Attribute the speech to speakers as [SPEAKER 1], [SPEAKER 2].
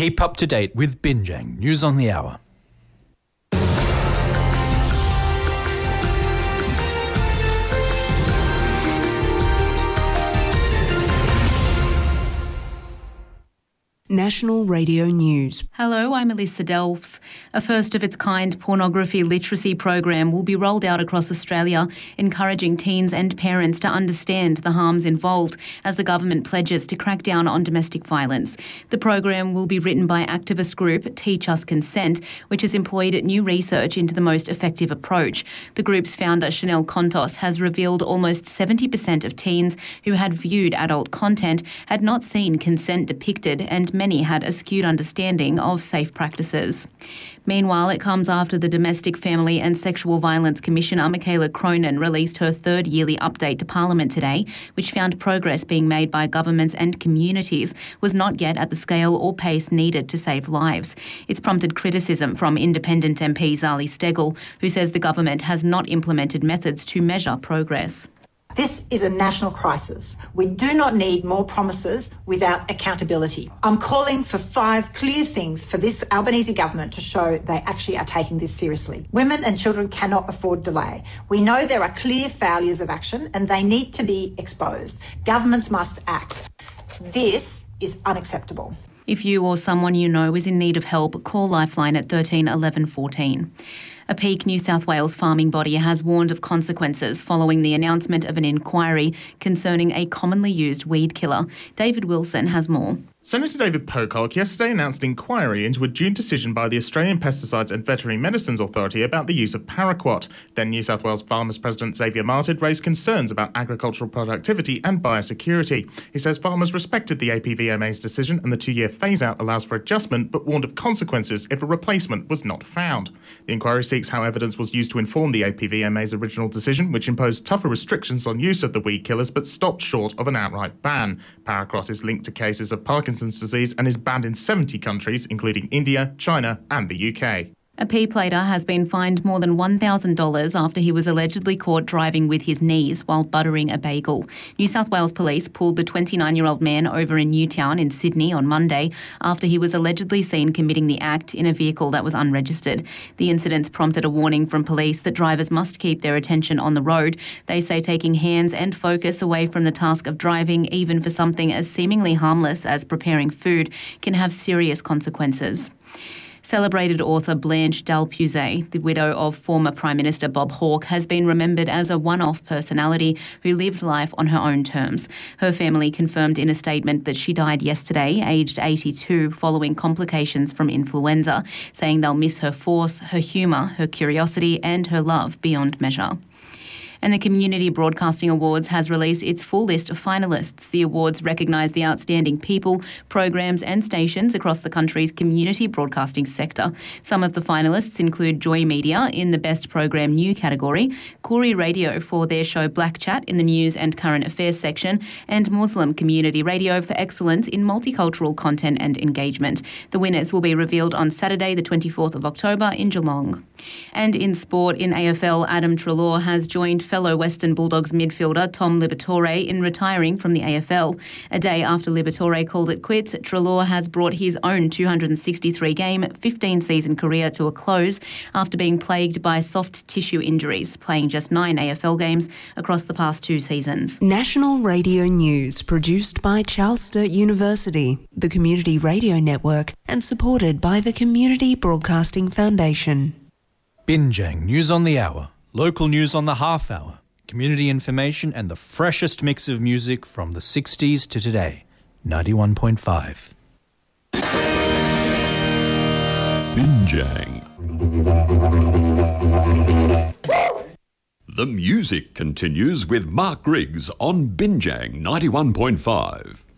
[SPEAKER 1] Keep up to date with Binjang News on the Hour.
[SPEAKER 2] National Radio News.
[SPEAKER 3] Hello, I'm Alyssa Delves. A first-of-its-kind pornography literacy program will be rolled out across Australia, encouraging teens and parents to understand the harms involved as the government pledges to crack down on domestic violence. The program will be written by activist group Teach Us Consent, which has employed new research into the most effective approach. The group's founder, Chanel Contos, has revealed almost 70% of teens who had viewed adult content had not seen consent depicted, and many had a skewed understanding of safe practices. Meanwhile, it comes after the Domestic, Family and Sexual Violence Commissioner, Michaela Cronin, released her third yearly update to Parliament today, which found progress being made by governments and communities was not yet at the scale or pace needed to save lives. It's prompted criticism from independent MP Zali Steggall, who says the government has not implemented methods to measure progress.
[SPEAKER 4] This is a national crisis. We do not need more promises without accountability. I'm calling for 5 clear things for this Albanese government to show they actually are taking this seriously. Women and children cannot afford delay. We know there are clear failures of action and they need to be exposed. Governments must act. This is unacceptable.
[SPEAKER 3] If you or someone you know is in need of help, call Lifeline at 13 11 14. A Peak New South Wales farming body has warned of consequences following the announcement of an inquiry concerning a commonly used weed killer. David Wilson has more.
[SPEAKER 5] Senator David Pocock yesterday announced an inquiry into a June decision by the Australian Pesticides and Veterinary Medicines Authority about the use of paraquat. Then New South Wales Farmers President Xavier Martin raised concerns about agricultural productivity and biosecurity. He says farmers respected the APVMA's decision and the 2-year phase-out allows for adjustment, but warned of consequences if a replacement was not found. The inquiry seeks how evidence was used to inform the APVMA's original decision, which imposed tougher restrictions on use of the weed killers but stopped short of an outright ban. Paraquat is linked to cases of Parkinson's disease and is banned in 70 countries, including India, China and the UK.
[SPEAKER 3] A pea plater has been fined more than $1,000 after he was allegedly caught driving with his knees while buttering a bagel. New South Wales Police pulled the 29-year-old man over in Newtown in Sydney on Monday after he was allegedly seen committing the act in a vehicle that was unregistered. The incidents prompted a warning from police that drivers must keep their attention on the road. They say taking hands and focus away from the task of driving, even for something as seemingly harmless as preparing food, can have serious consequences. Celebrated author Blanche Dalpuzet, the widow of former Prime Minister Bob Hawke, has been remembered as a one-off personality who lived life on her own terms. Her family confirmed in a statement that she died yesterday, aged 82, following complications from influenza, saying they'll miss her force, her humour, her curiosity and her love beyond measure. And the Community Broadcasting Awards has released its full list of finalists. The awards recognise the outstanding people, programs and stations across the country's community broadcasting sector. Some of the finalists include Joy Media in the Best Program New category, Koori Radio for their show Black Chat in the News and Current Affairs section, and Muslim Community Radio for excellence in multicultural content and engagement. The winners will be revealed on Saturday, the 24th of October in Geelong. And in sport, in AFL, Adam Treloar has joined fellow Western Bulldogs midfielder Tom Liberatore in retiring from the AFL. A day after Liberatore called it quits, Treloar has brought his own 263-game, 15-season career to a close after being plagued by soft tissue injuries, playing just 9 AFL games across the past 2 seasons.
[SPEAKER 2] National Radio News, produced by Charles Sturt University, the Community Radio Network, and supported by the Community Broadcasting Foundation.
[SPEAKER 1] Binjang News on the Hour. Local news on the half hour, community information and the freshest mix of music from the 60s to today. 91.5.
[SPEAKER 6] Binjang. The music continues with Mark Griggs on Binjang 91.5.